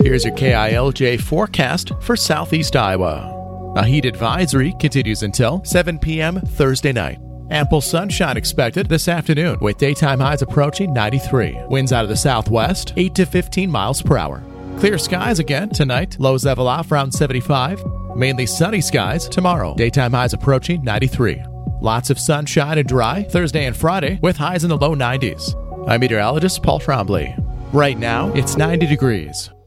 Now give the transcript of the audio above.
Here's your KILJ forecast for southeast Iowa. A heat advisory continues until 7 p.m. Thursday night. Ample sunshine expected this afternoon with daytime highs approaching 93. Winds out of the southwest, 8 to 15 miles per hour. Clear skies again tonight. Lows level off around 75. Mainly sunny skies tomorrow. Daytime highs approaching 93. Lots of sunshine and dry Thursday and Friday with highs in the low 90s. I'm meteorologist Paul Trombley. Right now, it's 90 degrees.